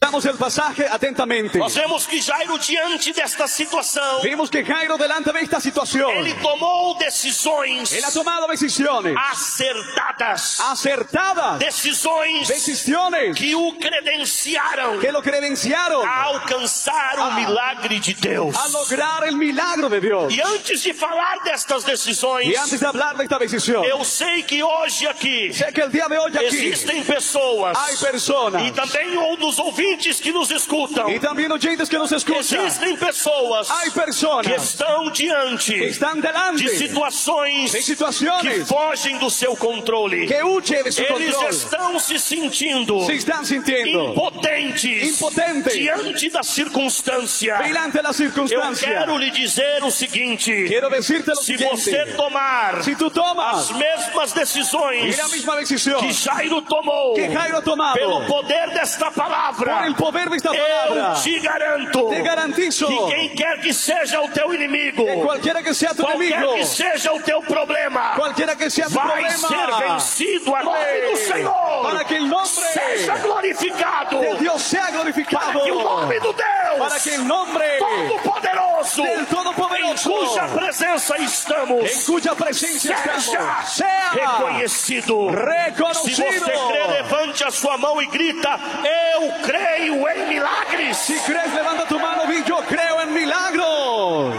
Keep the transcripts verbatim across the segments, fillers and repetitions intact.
Leamos el pasaje atentamente. Nós vemos que Jairo, diante desta situação, Vimos que Jairo delante de esta situación, ele tomou decisões él ha tomado decisiones acertadas, acertadas, decisões decisiones que o credenciaram que lo credenciaron a alcançar o milagre de Deus. a lograr el milagro de Dios. E antes de falar destas decisões, Y antes de hablar de esta decisión, eu sei que hoje aqui sé que el día de hoy aquí existem pessoas, hay personas, e também um dos ouvintes que nos escutam, y también oyentes que nos escuchan, existem pessoas hay que personas estão diante que están delante de situações de que situaciones fogem do seu controle. que huyen de su Eles control, estão se sentindo se están sintiendo impotentes impotentes diante da circunstância. delante de la Eu circunstancia. quero lhe dizer o seguinte: Quiero decirte lo se você siguiente: tomar si tú tomas as mesmas y decisões la misma decisión que Jairo tomou, que Jairo ha tomado, pelo poder desta palavra, por el poder de esta eu palabra, te garanto te garantizo que quem quer que seja o teu inimigo, que cualquiera que sea tu qualquer enemigo, que seja o teu problema, cualquiera que sea tu vai ser problema, vencido a nome do Senhor. para que el nombre Seja glorificado, de Dios sea para glorificado, que o nome do Deus para que el nombre Todo-Poderoso, del em Todopoderoso, cuja presença estamos, en cuya presencia estamos, seja sea reconhecido. Se reconocido. você crê, levante a sua mão e grita: eu creio em milagres. Si crees, levanta tu mano y yo creo en milagros.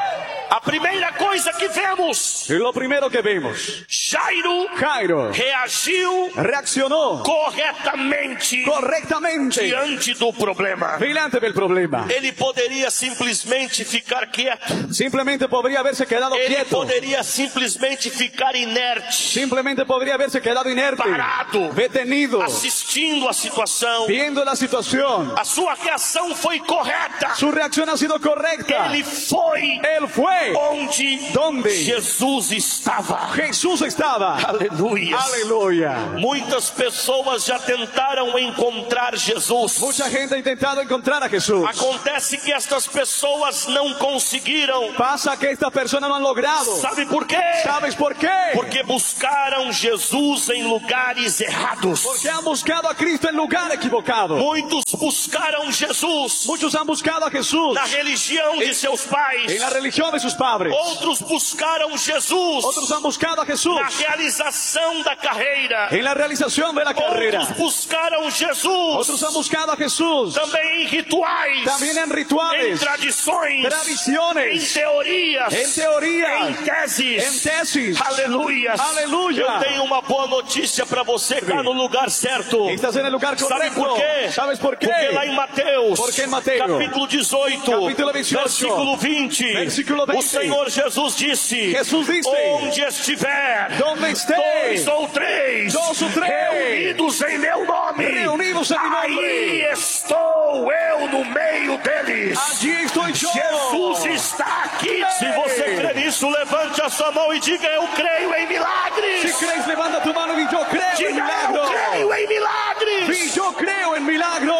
A primeira coisa que vemos, Y lo primero que vemos, Jairo Jairo reagiu reaccionó corretamente correctamente diante do problema. delante del problema. Ele poderia simplesmente ficar quieto. Simplemente podría haberse quedado Ele quieto. poderia simplesmente ficar inerte, Simplemente podría haberse quedado inerte, parado, detenido, assistindo a situação. viendo la situación. A sua reação foi correta. Su reacción ha sido correcta. Ele foi Él fue onde donde Jesus estava. Jesús estaba. Aleluia. Aleluya. Muitas pessoas já tentaram encontrar Jesus. Mucha gente ha intentado encontrar a Jesús. Acontece que estas pessoas não conseguiram. Pasa que estas personas no han logrado. Sabe por quê? ¿Sabes por qué? Porque buscaram Jesus em lugares errados. Porque han buscado a Cristo en lugar equivocado. Muitos buscaram Jesus Muchos han buscado a Jesús na religião de seus pais. en la religión de sus padres. Outros buscaram Jesus Otros han buscado a Jesús na realização da carreira. en la realización de la carrera. Outros buscaram Jesus Otros han buscado a Jesús também em rituais, también en em rituales, tradições, em tradiciones, teorias, en teorías, em teses. en tesis. Aleluia. Aleluia. Eu tenho uma boa notícia para você, está no lugar certo. Estás en el lugar Sabe correcto. por quê? ¿Sabes por qué? Porque lá em Mateus, Porque em Mateus, capítulo dezoito, capítulo dezoito, versículo vinte, versículo vinte, o Senhor Jesus disse: Jesus disse, onde estiver donde esté, dois ou três, dos ou três, reunidos em meu nome, reunidos em meu nome, aí estou eu no meio deles. allí estoy yo. Jesus está aqui. Se você crê nisso, levante a sua mão e diga: eu creio em milagres. Si crees, levanta tu mano y yo creo en Diga: milagro. eu creio em milagres. Y yo creo en milagro.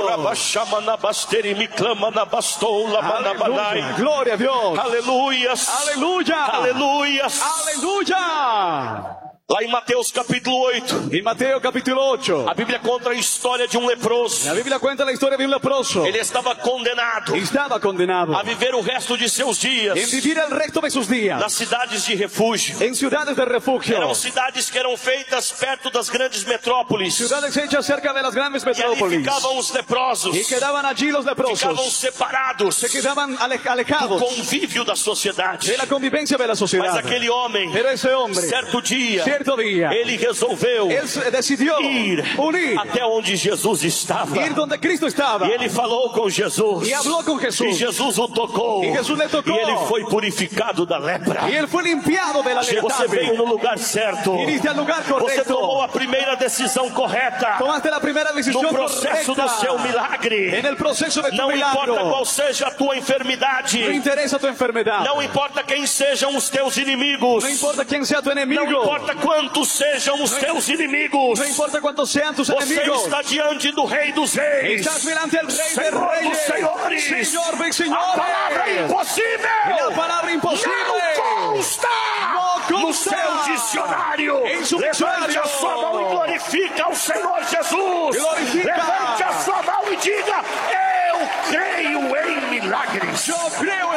Me clama na bastola, Aleluya. Gloria a Dios. Aleluias. Aleluya. Aleluias. Aleluya. Lá em Mateus capítulo oito, En Mateo capítulo ocho, a Bíblia conta a história de um leproso. la Biblia cuenta la historia de un leproso. Ele estava condenado Estaba condenado a viver o resto de seus en dias vivir el resto de sus días nas cidades de refúgio. en ciudades de refugio, Eram cidades que eram feitas perto das grandes metrópoles. ciudades hechas cerca de las grandes E ali metrópolis. ficavam os leprosos. Y quedaban allí los Ficavam leprosos. separados Se quedaban ale- do alejados convívio da sociedade. de la convivencia de la Mas sociedad. aquele homem, Pero ese hombre, certo dia, cierto día, ele resolveu él se- decidió ir unir, até onde Jesus estava. ir donde Cristo estaba. E ele falou com Jesus. Y habló con E Jesús. Jesus o tocou. E Jesus le tocou. E ele foi purificado da lepra. Y él fue limpiado de la Você letalidad. veio no lugar certo. Viniste al lugar Você correcto. tomou a primeira decisão correta Tomaste la primera decisión no processo correcta. do seu milagre. En el proceso de tu Não milagro. importa qual seja a tua enfermidade. No interesa tu enfermedad. Não importa quem sejam os teus inimigos. No importa quién sea tu enemigo. Não importa quantos sejam os teus inimigos. No importa cuántos sean tus Você enemigos. está diante do Rei dos Reis. Estás delante del Rey de Senhor dos Reyes. Senhores. Señor de A Señores. palavra impossível. Y la palabra imposible Não consta no no consta seu dicionário. em su Levante dicionário. a sua mão e glorifica o Senhor Jesus. Glorifica. Levante a sua mão e diga: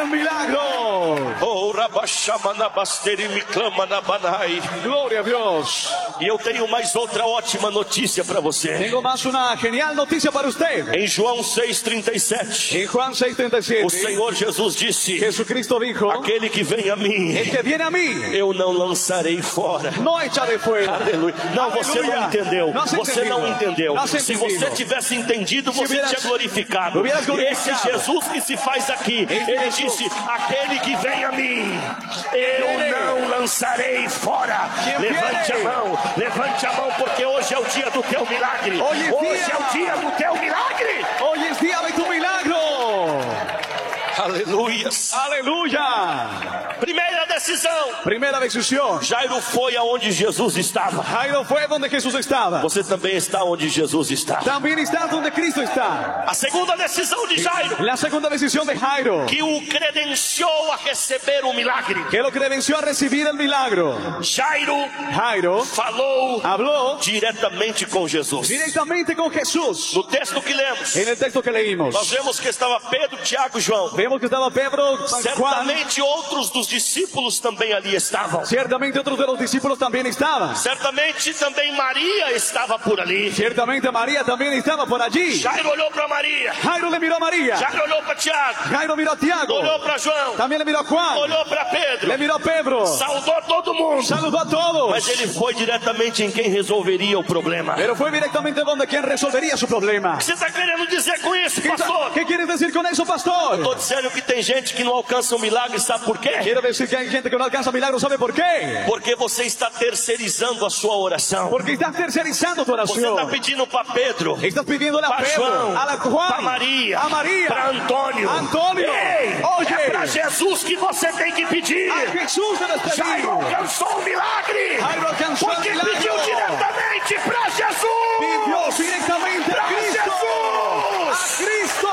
en milagros. Oh, Rabashamanabasteri me clama na banai. Gloria a Dios. E eu tenho mais outra ótima notícia para você. Tengo más una genial noticia para usted. Em João seis, trinta e sete, En Juan seis treinta y siete, o Senhor Jesus disse: Jesucristo dijo, aquele que vem a mim, el que viene a mí, eu não lançarei fora. no echaré fuera. Aleluia. Não, você não Aleluia. entendeu. Não se Você não entendido. entendeu. Não se Se entendido. você tivesse entendido, Se você hubieras- tinha glorificado. hubieras Esse glorificado. Jesus que se faz aqui, Esse ele Jesus. disse: aquele que vem a mim, eu Viene. não lançarei fora. Que Levante viene. a mão, levante a mão, porque hoje é o dia do teu milagre. Hoje é Hoje dia. é o dia do teu milagre. Hoy es día de tu milagro. Aleluias. Aleluya. Primeira decisão. Primera decisión. Jairo foi aonde Jesus estava. Jairo fue donde Jesús estaba. Você também está onde Jesus está. También está donde Cristo está. A segunda decisão de Jairo, La segunda decisión de Jairo, que o credenciou a receber o milagre. que lo credenció a recibir el milagro. Jairo Jairo falou habló diretamente com Jesus. directamente con Jesús. No texto que lemos, En el texto que nós leímos, vemos que estava Pedro, Tiago e João. vemos que estaba Pedro, Juan. Certamente outros dos discípulos também ali estavam. Ciertamente otros de los discípulos también estaban. Certamente também Maria estava por ali. Ciertamente María también estaba por allí. Jairo olhou para Maria. Jairo le miró a María. Jairo olhou para Tiago. Jairo miró a Tiago. Olhou para João. También le miró a Juan. Olhou para Pedro. Le miró a Pedro. Saudou todo mundo. Saludó a todos. Mas ele foi diretamente em quem resolveria o problema. Pero fue directamente donde quien resolvería su problema. O que você está querendo dizer com isso, ¿Qué, pastor? ¿Qué quieres decir con eso, pastor? Estou dizendo que tem gente que não alcança o milagre, sabe por quê? Quiero decir que hay gente que no alcanza milagros, ¿sabe por qué? Porque você está terceirizando a sua oração. Porque estás tercerizando tu Você está oración. pedindo para Pedro, Estás pidiéndole a para Pedro, João, a la Juan, para Maria, a María, para Antônio. Antônio. Ei, Oye. é para Jesus que você tem que pedir. a Jesús debes pedir. Jairo alcançou o milagre. Jairo alcançou Porque o milagre. pediu diretamente para Jesus. Pidió directamente a Para Cristo. A Jesus. Cristo.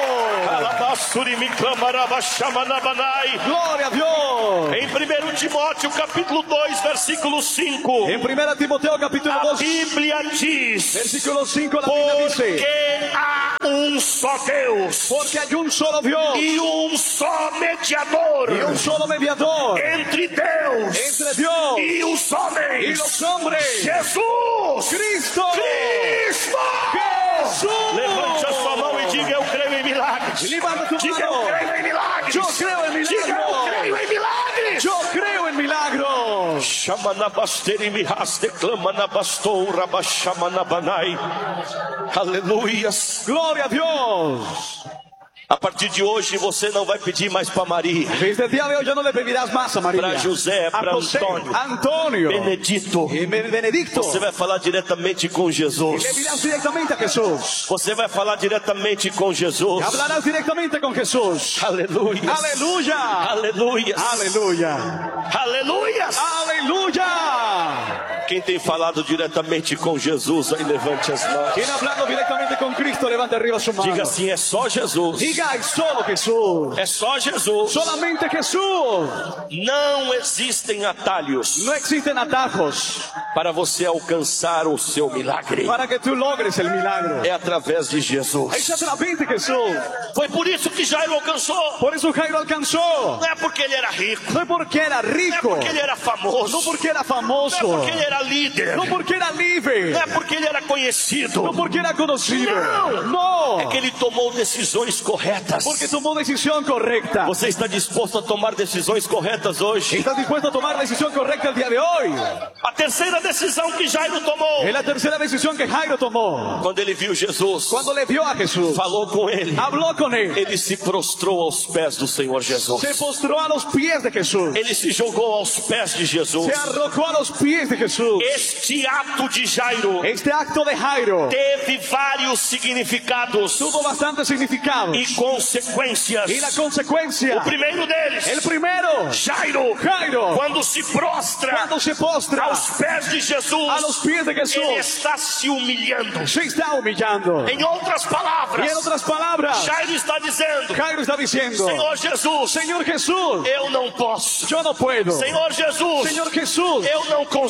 Alabassuri me clamarava, chamanabanai. Gloria a Dios. Em primeiro Timóteo, capítulo dois, versículo cinco. En primera Timoteo capítulo A dos, Bíblia diz: versículo cinco, la Biblia dice, porque há um só Deus porque hay un solo Dios e um só mediador y un solo mediador entre Deus entre Dios e os y homens, los hombres, Jesus Cristo. Cristo. Jesús. Levante a sua mão e diga: eu creio em milagres. Levanta tu Diga: eu mano. creio em milagres. Yo creo en Diga: eu milagros. creio em milagres. Yo creo en milagros. Shamanabasteri mihas declama na bastora bashamanabanai. Aleluias. Gloria a Dios. A partir de hoje você não vai pedir mais para Maria, Desde el día de hoy ya no le pedirás más a María, para José, a para José, Antônio, Antonio Benedito. y Benedicto. Você vai falar diretamente com Le Jesus. dirás directamente a Jesús. Você vai falar diretamente com Jesus. Hablarás directamente con Jesús. Aleluia. Aleluya. Aleluia. Aleluya. Aleluia. Aleluya. Quem tem falado diretamente com Jesus, aí levante as mãos. Quien hablando directamente con Cristo, levante arriba su mano. Diga assim: é só Jesus. Diga, es solo Jesús. É só Jesus. Solamente Jesús. Não existem atalhos No existen atajos para você alcançar o seu milagre. para que tú logres el milagro. É através de Jesus. Es a través de Jesús. Foi por isso que Jairo alcançou. Por eso Jairo alcanzó. Não é porque ele era rico. No es porque era Não é rico. porque ele era famoso. No porque era Não é famoso. porque ele era líder. No porque era libre. Não é porque ele era conhecido. No porque era conocido. Não. No. É que ele tomou decisões corretas. Porque tomó decisión correcta. Você está disposto a tomar decisões corretas hoje? ¿Estás dispuesto a tomar la decisión correcta el día de hoy? A terceira decisão que Jairo tomou, Es la tercera decisión que Jairo tomó. quando ele viu Jesus, Cuando le vio a Jesús, falou com ele, habló con él. ele se prostrou aos pés do Senhor Jesus. Se postró a los pies de Jesús. Ele se jogou aos pés de Jesus. Se arrojó a los pies de Jesús. Este ato de Jairo Este acto de Jairo teve vários significados tuvo bastante significado. e consequências. Y la consecuencia, O primeiro deles, el primero, Jairo, Jairo, quando se prostra cuando se postra aos pés de Jesus, a los pies de ele Jesús, está se humilhando. se está humillando. Em outras Y palavras, en otras palabras, Jairo está dizendo: Jairo está diciendo, Senhor Jesus, Señor Jesús, eu não posso. yo no puedo. Senhor Jesus, Señor Jesús, eu não consigo.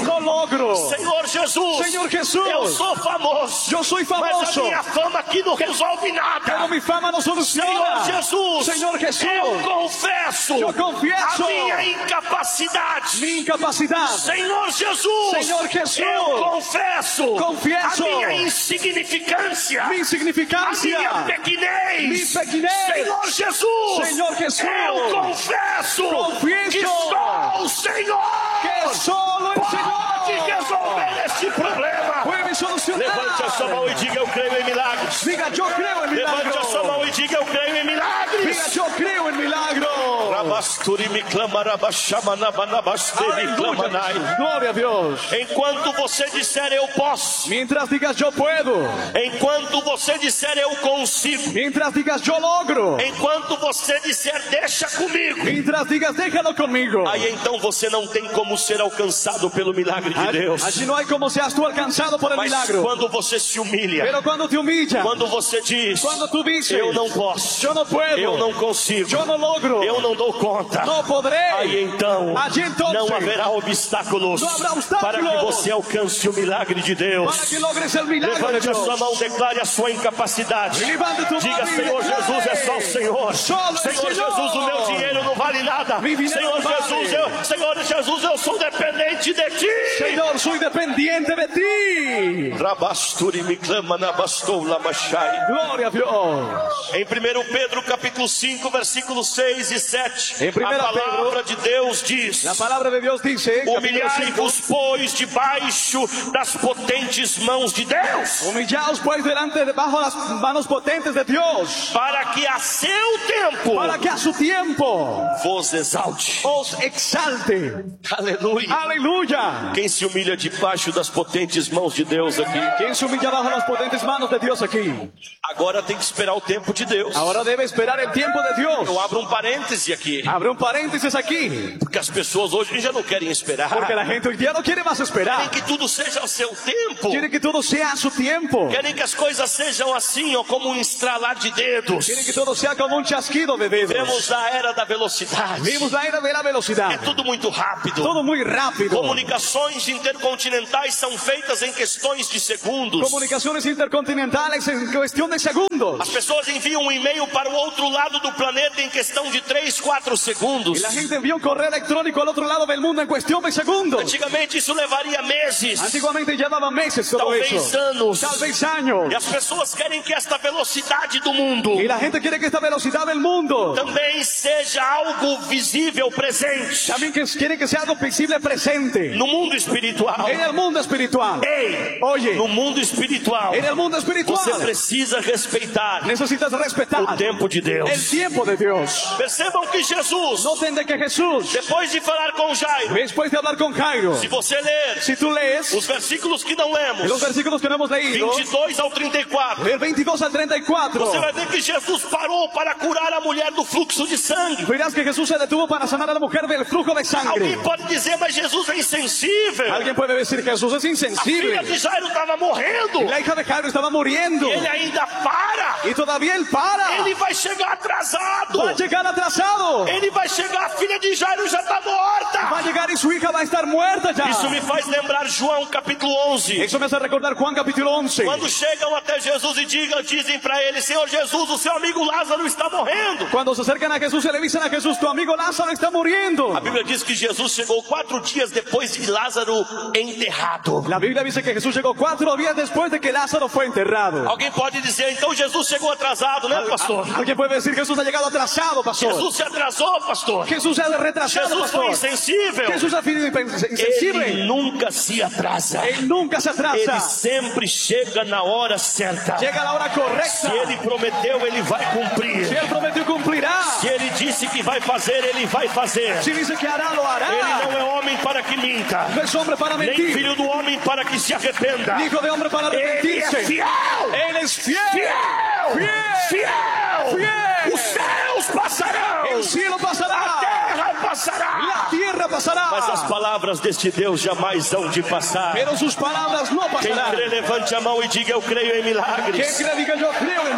No logro. Senhor Jesus, Senhor Jesus, eu sou famoso. yo soy Mas a famoso, minha fama aqui não resolve pero nada. mi fama no Senhor soluciona. Jesus, Senhor Jesús, eu confesso yo confieso a minha incapacidade. mi incapacidad. Senhor Jesus, Senhor Jesús, eu confesso, confieso a minha insignificância, mi a insignificancia, minha pequenez. mi pequenez. Senhor Jesus, Senhor Jesús, eu confesso confieso que só o Senhor que solo el pode Señor resolver este problema. puede solucionar. Levante a sua mão e diga: eu creio em milagres. Diga, yo creo en Levante a sua milagros. mão e diga: eu creio em milagres. Diga, yo creo en milagros. Rabasturi me clama, rabachama, nabanabasteri, clamanai. Aleluya. Gloria a Dios. Enquanto você disser eu posso, Mientras digas yo puedo, enquanto você disser eu consigo, mientras digas yo logro, enquanto você disser deixa comigo, mientras digas déjalo conmigo, aí então você não tem como ser alcançado pelo milagre de Deus. allí no hay como seas tú alcanzado por el Mas milagro. quando você se humilha, Pero cuando te humillas, quando você diz cuando tú dices, eu não posso, yo no puedo, eu não consigo, yo no logro, eu não dou conta, no podré, aí então allí entonces não haverá obstáculos não haverá obstáculos para que você alcance o milagre de para Deus. que logres el milagro de Levante a Dios. sua mão, declare a sua incapacidade. Levante tu Diga: mão e Senhor declare. Jesus, é só o Senhor. Solo el Senhor Señor. Jesus, o meu dinheiro não vale nada. Mi dinero Senhor não vale. Jesus, eu, Senhor Jesus, eu sou dependente de Ti. Señor, soy dependiente de ti. Rabasturi me clama na bastoula machai. Gloria a Dios. Em primeiro Pedro capítulo cinco, versículos seis e sete, Em a primeira palavra de Deus diz: La palabra de Dios dice, capítulo cinco, humilhai-vos, pois, debaixo das potentes mãos de Deus, humillaos pues delante debajo de las manos potentes de Dios, para que a seu tempo para que a su tiempo vos exalte. os exalte. Aleluia. Aleluya. Quem se humilha debaixo das potentes mãos de Deus aqui, ¿Quién se humilla bajo las potentes manos de Dios aquí? agora tem que esperar o tempo de Deus. Ahora debe esperar el tiempo de Eu Dios. abro um parêntese aqui, Abre un paréntesis aquí, porque as pessoas hoje já não querem esperar. porque la gente hoy día no quiere más Querem esperar. que tudo seja ao seu tempo. Quiere que todo sea a su tiempo. Querem que as coisas sejam assim, ó, como um estralar de dedos. Quieren que todo sea como un chasquido de dedos. Vemos a era da velocidade. Vimos la era de la É velocidad. tudo muito rápido. Todo muy rápido. Comunicações intercontinentais são feitas em questões de segundos. Comunicaciones intercontinentales en cuestión de segundos. As pessoas enviam um e-mail para o outro lado do planeta em questão de três, quatro segundos. Y la gente envía un correo electrónico al otro lado del mundo en cuestión de segundos. Antigamente isso levaria meses, Antiguamente llevaba meses todo talvez eso. anos. Tal vez años. E as pessoas querem que esta velocidade do mundo Y la gente quiere que esta velocidad del mundo também seja algo visível, presente también que quiere que sea algo visible presente no mundo espiritual. en el mundo espiritual. Ei, Oye, no mundo espiritual, en el mundo espiritual você precisa respeitar necesitas respetar o tempo de el Deus. tiempo de Dios. Percebam que Jesus, Noten de que Jesús, depois de falar com Jairo, después de hablar con Jairo, se você ler si tú lees os versículos que não en los lemos, versículos que no hemos leído, vinte e dois ao trinta e quatro, del veintidós al treinta y cuatro, você vai ver que Jesus parou para curar a mulher do fluxo de sangue. verás que Jesús se detuvo para sanar a la mujer del flujo de sangre. Alguém pode dizer, mas Jesus é insensível. Alguien puede decir que Jesús es A filha insensible. de Jairo estava morrendo. La hija de Jairo estaba muriendo. Ele ainda para. Y todavía él para. Ele vai chegar atrasado. Va a llegar atrasado. Ele vai chegar, a filha de Jairo já está morta. Va a llegar y su hija va a estar muerta ya. Isso me faz lembrar João capítulo onze. Eso me hace recordar Juan capítulo once. Quando chegam até Jesus e digam, dizem para ele: Senhor Jesus, o seu amigo Lázaro está morrendo. Cuando se acercan a Jesús y le dicen a Jesús, tu amigo Lázaro está muriendo. A Bíblia diz que Jesus chegou quatro dias depois de Lázaro enterrado. La Biblia dice que Jesús llegó cuatro días después de que Lázaro fue enterrado. Alguém pode dizer, então Jesus chegou atrasado, né, pastor? Alguien puede decir que Jesús ha llegado atrasado, pastor. Jesus se atrasou, pastor. Jesús se ha retrasado, Jesus foi pastor. insensível. Jesús ha sido insensible. Ele nunca se atrasa. Él nunca se Ele atrasa. sempre chega na hora certa. Llega a la hora correcta. Se ele prometeu, ele vai cumprir. Si él prometió, cumplirá. Se ele disse que vai fazer, ele vai fazer. Si dice que hará, lo hará. Ele não é homem para que minta, No es hombre para nem mentir. filho do homem para que se arrependa. Hijo de hombre para Ele é arrepentirse. fiel. Él es fiel. Fiel. Fiel. Fiel. Fiel. Os céus passarão. El cielo A pasará. terra passará. La tierra pasará. Mas as palavras deste Deus jamais hão de passar. Pero sus palabras no Quem pasarán. crê, levante a mão e diga: eu creio em milagres. ¿Quién cree? Diga, yo creo en